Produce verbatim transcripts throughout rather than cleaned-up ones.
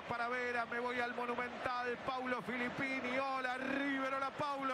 para Vera, me voy al Monumental. Paulo Filippini, hola River, hola Paulo.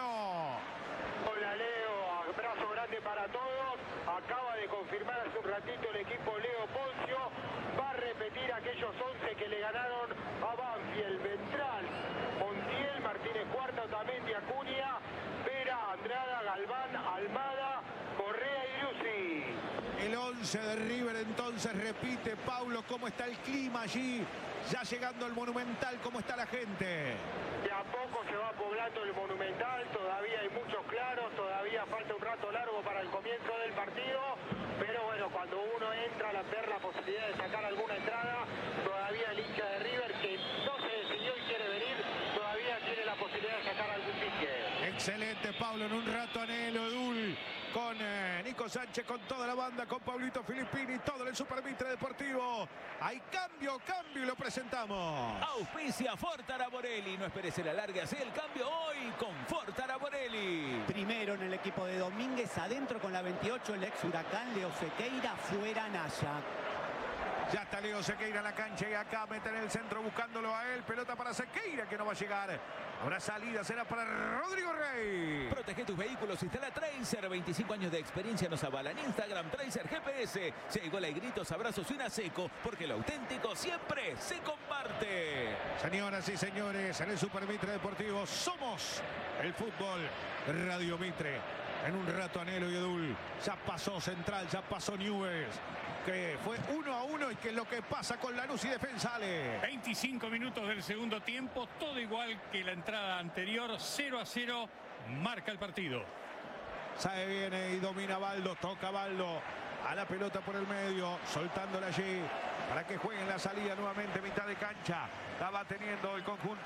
Hola Leo, abrazo grande para todos. Acaba de confirmar hace un ratito el equipo Leo Poncio. Va a repetir aquellos once que le ganaron a Banfield, Ventral, Montiel, Martínez Cuarta, Otamendi, Acuña, Vera, Andrada, Galván, Almada, Correa y Lucy. El once de River entonces repite. Paulo, ¿cómo está el clima allí? Ya llegando al Monumental, ¿cómo está la gente? De a poco se va poblando el Monumental, todavía hay muchos claros, todavía falta un rato largo para el comienzo del partido, pero bueno, cuando uno entra a ver la posibilidad de sacar alguna entrada, todavía el hincha de River, que no se decidió y quiere venir, todavía tiene la posibilidad de sacar algún pique. Excelente, Paulo, en un rato Anhelo, Edul, con eh, Nico Sánchez, con toda la banda, con Pablito Filippini, todo en el Super Mitre Deportivo. Hay cambio, cambio y lo presentamos. Auspicia Ford Araborelli. No esperes el alargue, hace el cambio hoy con Ford Araborelli. Primero en el equipo de Domínguez, adentro con la veintiocho, el ex Huracán, Leo Sequeira, fuera Naya. Ya está Leo Sequeira en la cancha y acá mete en el centro buscándolo a él. Pelota para Sequeira que no va a llegar. Habrá salida, será para Rodrigo Rey. Protege tus vehículos, instala Tracer. veinticinco años de experiencia nos avalan. Instagram, Tracer G P S. Si hay gol, hay gritos, abrazos y una seco, porque lo auténtico siempre se comparte. Señoras y señores, en el Super Mitre Deportivo somos el fútbol Radio Mitre. En un rato Anhelo y Edul. Ya pasó Central, ya pasó Newell's, que fue uno a uno y que es lo que pasa con Lanús y Defensales. veinticinco minutos del segundo tiempo, todo igual que la entrada anterior, cero a cero, marca el partido. Sabe, viene y domina Baldo, toca Baldo a la pelota por el medio, soltándola allí para que jueguen la salida nuevamente, mitad de cancha. La va teniendo el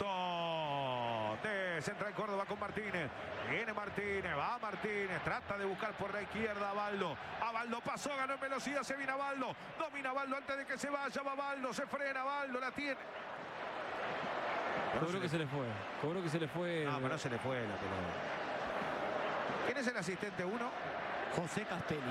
conjunto de Central Córdoba con Martínez. Viene Martínez, va Martínez, trata de buscar por la izquierda a Baldo. A Baldo pasó, ganó en velocidad, se viene a Baldo. Domina Baldo antes de que se vaya, va Baldo, se frena Baldo, la tiene. Cobró que se le fue, cobró que se le fue. No, pero no se le fue la pelota. ¿Quién es el asistente uno? José Castelli.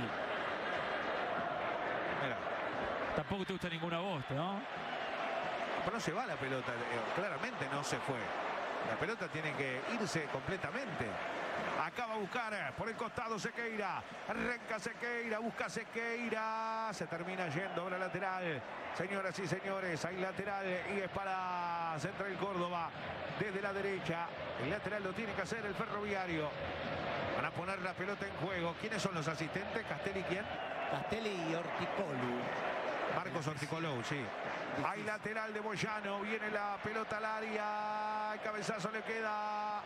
Mira. Tampoco te gusta ninguna voz, ¿no? Pero no se va la pelota, claramente no se fue. La pelota tiene que irse completamente. Acaba a buscar por el costado Sequeira. Arranca Sequeira, busca Sequeira. Se termina yendo a la lateral. Señoras y señores, hay lateral y es para Central Córdoba. Desde la derecha, el lateral lo tiene que hacer el Ferroviario. Van a poner la pelota en juego. ¿Quiénes son los asistentes? ¿Castelli quién? Castelli y Orticolu. Marcos Orticolou, sí. Hay lateral de Boyano, viene la pelota al área, el cabezazo le queda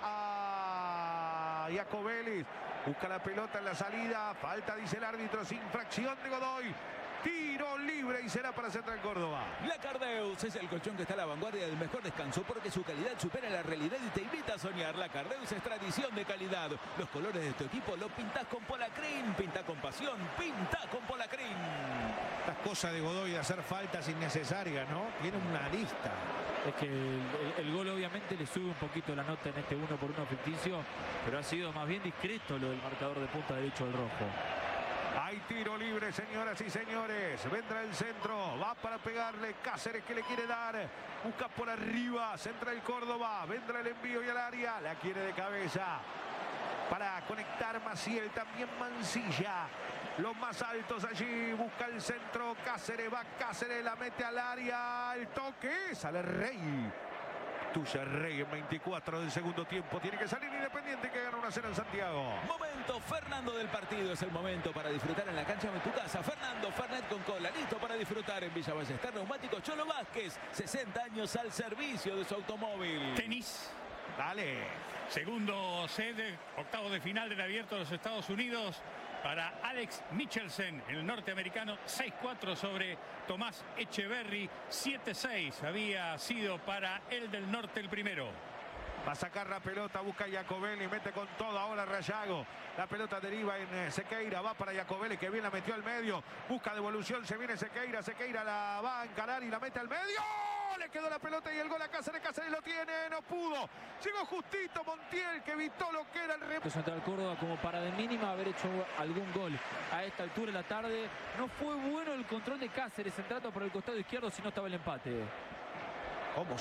a Iacobelis, busca la pelota en la salida, falta dice el árbitro, sin infracción de Godoy. Tiro libre y será para Central Córdoba. La Cardeus es el colchón que está a la vanguardia del mejor descanso porque su calidad supera la realidad y te invita a soñar. La Cardeus es tradición de calidad. Los colores de tu equipo los pintás con Polacrin. Pinta con pasión, pinta con Polacrin. Estas cosas de Godoy de hacer faltas innecesarias, ¿no? Tiene una lista. Es que el, el, el gol obviamente le sube un poquito la nota en este uno por uno ficticio, pero ha sido más bien discreto lo del marcador de punta derecho del rojo. Hay tiro libre, señoras y señores. Vendrá el centro. Va para pegarle. Cáceres que le quiere dar. Busca por arriba. Central Córdoba. Vendrá el envío y al área. La quiere de cabeza. Para conectar Maciel. También Mancilla. Los más altos allí. Busca el centro. Cáceres. Va Cáceres. La mete al área. El toque. Sale Rey. Tuya Rey en veinticuatro del segundo tiempo. Tiene que salir Independiente que gana una cero en Santiago. Momento Fernando del partido. Es el momento para disfrutar en la cancha de tu casa. Fernando Fernet con cola. Listo para disfrutar en Villa Ballester. Neumáticos Cholo Vázquez. sesenta años al servicio de su automóvil. Tenis. Dale. Segundo set, octavo de final del Abierto de los Estados Unidos. Para Alex Michelsen, el norteamericano, seis cuatro sobre Tomás Echeverry, siete seis había sido para el del norte el primero. Va a sacar la pelota, busca a Iacobelli, mete con todo ahora Rayago. La pelota deriva en eh, Sequeira, va para Iacobelli que bien la metió al medio. Busca devolución, se viene Sequeira, Sequeira la va a encarar y la mete al medio. Le quedó la pelota y el gol a Cáceres, Cáceres lo tiene, no pudo. Llegó justito Montiel que evitó lo que era el rebote. Central Córdoba como para de mínima haber hecho algún gol a esta altura de la tarde. No fue bueno el control de Cáceres entrando por el costado izquierdo si no estaba el empate. ¿Cómo